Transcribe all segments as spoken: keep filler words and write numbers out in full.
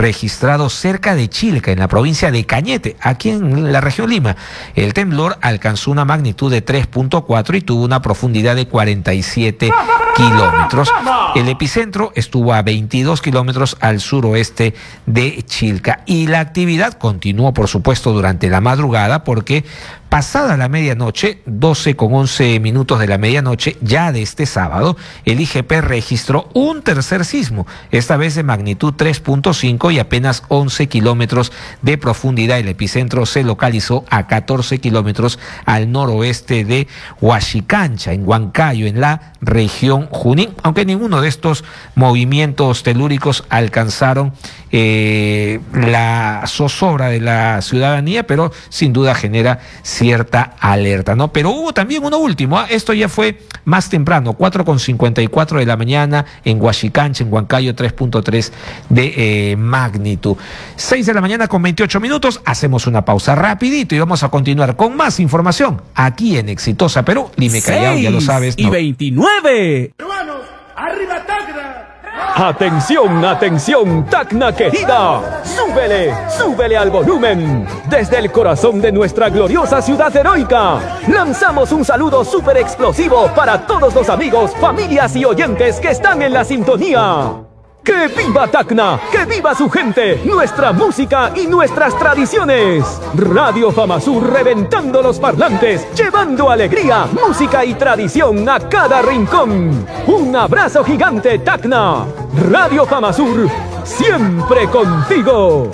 registrado cerca de Chilca, en la provincia de Cañete, aquí en la región Lima. El temblor alcanzó una magnitud de tres punto cuatro y tuvo una profundidad de cuarenta y siete kilómetros. El epicentro estuvo a veintidós kilómetros al suroeste de Chilca y la actividad continuó, por supuesto, durante la madrugada, porque pasada la medianoche, doce con once minutos de la medianoche, ya de este sábado, el I G P registró un tercer sismo, esta vez de magnitud tres punto cinco y apenas once kilómetros de profundidad. El epicentro se localizó a catorce kilómetros al noroeste de Huachicancha, en Huancayo, en la región Junín, aunque ninguno de estos movimientos telúricos alcanzaron eh, la zozobra de la ciudadanía, pero sin duda genera cierta alerta, ¿no? Pero hubo también uno último, ¿eh? Esto ya fue más temprano, cuatro con cincuenta y cuatro de la mañana en Huachicancha, en Huancayo, tres punto tres de eh, magnitud. seis de la mañana con veintiocho minutos, hacemos una pausa rapidito y vamos a continuar con más información aquí en Exitosa Perú. Lime Callao, ya lo sabes. Y no. veintinueve. Hermanos, arriba Tacna. Atención, atención, Tacna querida. Súbele, súbele al volumen. Desde el corazón de nuestra gloriosa ciudad heroica, lanzamos un saludo súper explosivo para todos los amigos, familias y oyentes que están en la sintonía. ¡Que viva Tacna! ¡Que viva su gente! ¡Nuestra música y nuestras tradiciones! Radio Famasur reventando los parlantes, llevando alegría, música y tradición a cada rincón. Un abrazo gigante, Tacna. Radio Famasur, siempre contigo.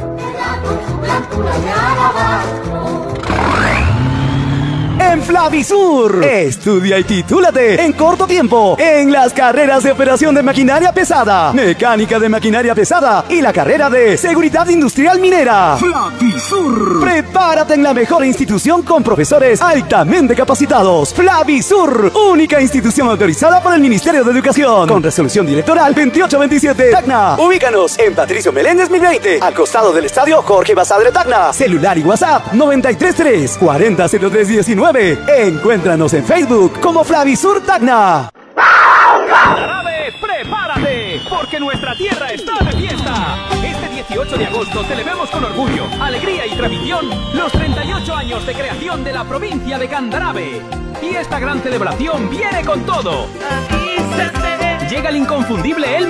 En Flavisur, estudia y titúlate en corto tiempo en las carreras de operación de maquinaria pesada, mecánica de maquinaria pesada y la carrera de seguridad industrial minera. Flavisur. Prepárate en la mejor institución con profesores altamente capacitados. Flavisur, única institución autorizada por el Ministerio de Educación, con resolución directoral veintiocho veintisiete. Tacna. Ubícanos en Patricio Meléndez mil veinte, al costado del estadio Jorge Basadre Tacna. Celular y WhatsApp noventa y tres tres cuarenta cero tres diecinueve. Encuéntranos en Facebook como Flavisur Tacna. Candarabe, prepárate, porque nuestra tierra está de fiesta. Este dieciocho de agosto celebramos con orgullo, alegría y tradición los treinta y ocho años de creación de la provincia de Candarabe. Y esta gran celebración viene con todo. Llega el inconfundible El